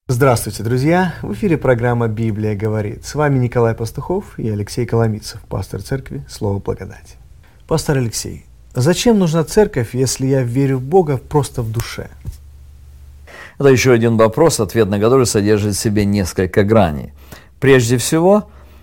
Здравствуйте, друзья! В эфире программа «Библия говорит». С вами Николай Пастухов и Алексей Коломицев, пастор церкви «Слово благодати». Пастор Алексей, зачем нужна церковь, если я верю в Бога просто в душе? Это еще один вопрос, ответ на который содержит в себе несколько граней. Прежде всего,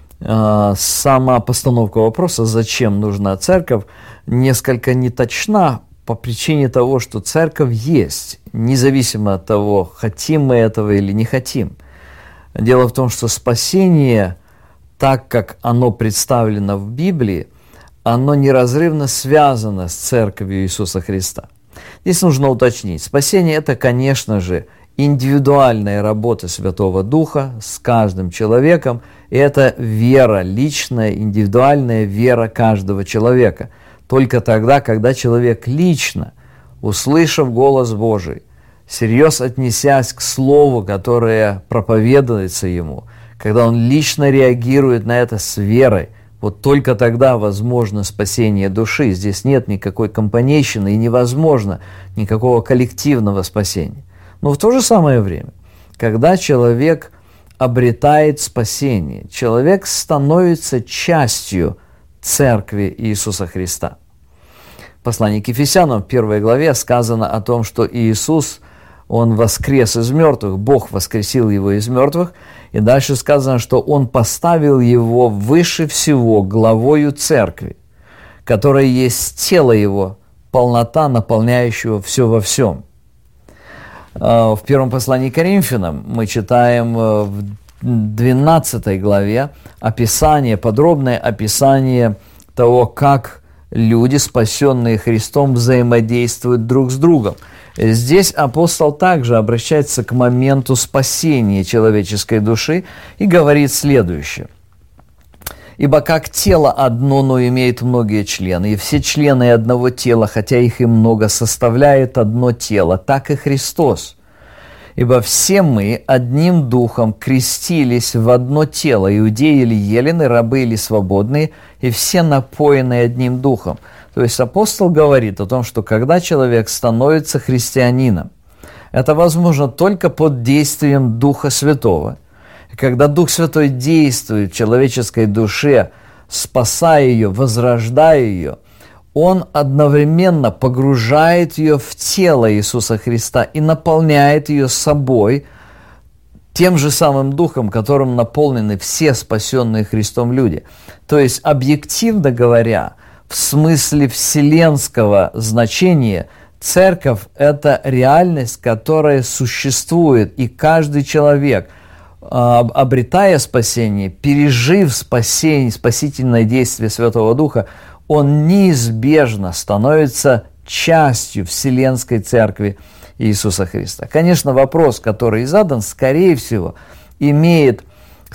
сама постановка вопроса «зачем нужна церковь» несколько неточна по причине того, что церковь есть, независимо от того, хотим мы этого или не хотим. Дело в том, что спасение, так как оно представлено в Библии, оно неразрывно связано с церковью Иисуса Христа. Здесь нужно уточнить. Спасение – это, конечно же, индивидуальная работа Святого Духа с каждым человеком, и это вера, личная, индивидуальная вера каждого человека. Только тогда, когда человек лично, услышав голос Божий, всерьез отнесясь к слову, которое проповедуется ему, когда он лично реагирует на это с верой, вот только тогда возможно спасение души. Здесь нет никакой компанейщины и невозможно никакого коллективного спасения. Но в то же самое время, когда человек обретает спасение, человек становится частью Церкви Иисуса Христа. В послании к Ефесянам в 1 главе сказано о том, что Иисус, Он воскрес из мертвых, Бог воскресил Его из мертвых, и дальше сказано, что Он поставил Его выше всего главою Церкви, которая есть тело Его, полнота, наполняющего все во всем. В первом послании к Коринфянам мы читаем в 12 главе описание, подробное описание того, как люди, спасенные Христом, взаимодействуют друг с другом. Здесь апостол также обращается к моменту спасения человеческой души и говорит следующее. «Ибо как тело одно, но имеет многие члены, и все члены одного тела, хотя их и много, составляет одно тело, так и Христос. Ибо все мы одним духом крестились в одно тело, иудеи или елены, рабы или свободные, и все напоены одним духом». То есть апостол говорит о том, что когда человек становится христианином, это возможно только под действием Духа Святого. И когда Дух Святой действует в человеческой душе, спасая ее, возрождая ее, Он одновременно погружает ее в тело Иисуса Христа и наполняет ее собой тем же самым Духом, которым наполнены все спасенные Христом люди. То есть, объективно говоря, в смысле вселенского значения, церковь – это реальность, которая существует, и каждый человек, обретая спасение, пережив спасение, спасительное действие Святого Духа, он неизбежно становится частью Вселенской Церкви Иисуса Христа. Конечно, вопрос, который задан, скорее всего, имеет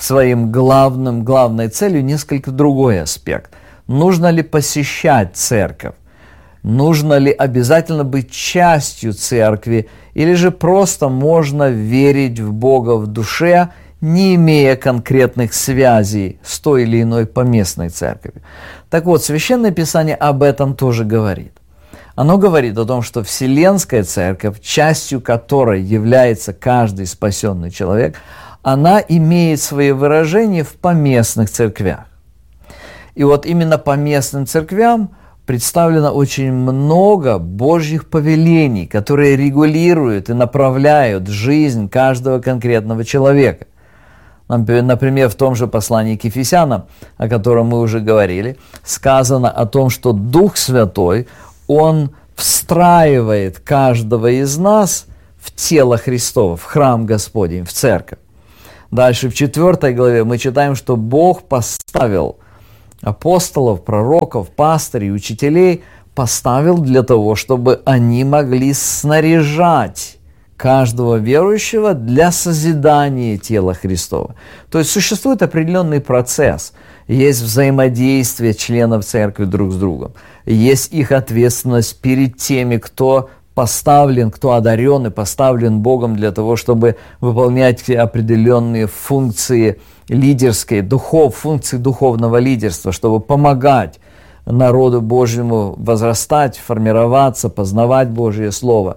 главной целью несколько другой аспект. Нужно ли посещать церковь? Нужно ли обязательно быть частью церкви? Или же просто можно верить в Бога в душе, не имея конкретных связей с той или иной поместной церковью? Так вот, Священное Писание об этом тоже говорит. Оно говорит о том, что Вселенская Церковь, частью которой является каждый спасенный человек, она имеет свои выражения в поместных церквях. И вот именно по местным церквям представлено очень много Божьих повелений, которые регулируют и направляют жизнь каждого конкретного человека. Например, в том же послании к Ефесянам, о котором мы уже говорили, сказано о том, что Дух Святой, Он встраивает каждого из нас в тело Христово, в храм Господень, в церковь. Дальше в 4 главе мы читаем, что Бог поставил апостолов, пророков, пастырей, учителей, поставил для того, чтобы они могли снаряжать каждого верующего для созидания тела Христова. То есть существует определенный процесс, есть взаимодействие членов церкви друг с другом, есть их ответственность перед теми, кто поставлен, кто одарен и поставлен Богом для того, чтобы выполнять определенные функции лидерские, функции духовного лидерства, чтобы помогать народу Божьему возрастать, формироваться, познавать Божье Слово.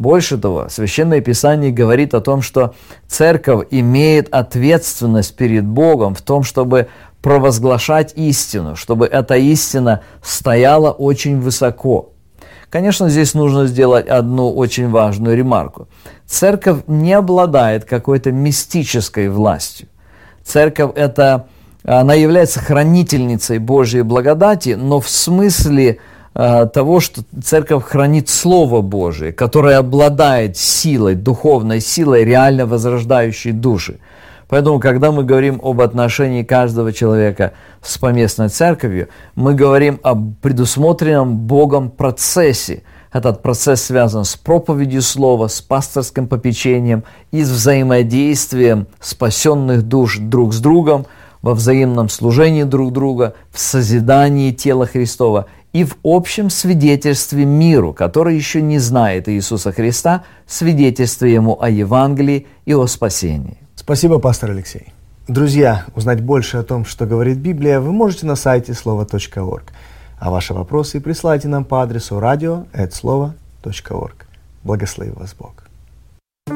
Больше того, Священное Писание говорит о том, что церковь имеет ответственность перед Богом в том, чтобы провозглашать истину, чтобы эта истина стояла очень высоко. Конечно, здесь нужно сделать одну очень важную ремарку. Церковь не обладает какой-то мистической властью. Церковь она является хранительницей Божьей благодати, но в смысле того, что церковь хранит Слово Божие, которое обладает силой, духовной силой, реально возрождающей души. Поэтому, когда мы говорим об отношении каждого человека с поместной церковью, мы говорим о предусмотренном Богом процессе. Этот процесс связан с проповедью Слова, с пасторским попечением и с взаимодействием спасенных душ друг с другом, во взаимном служении друг друга, в созидании тела Христова и в общем свидетельстве миру, который еще не знает Иисуса Христа, свидетельстве ему о Евангелии и о спасении. Спасибо, пастор Алексей. Друзья, узнать больше о том, что говорит Библия, вы можете на сайте слово.орг. А ваши вопросы присылайте нам по адресу radio@slovo.org. Благослови вас Бог.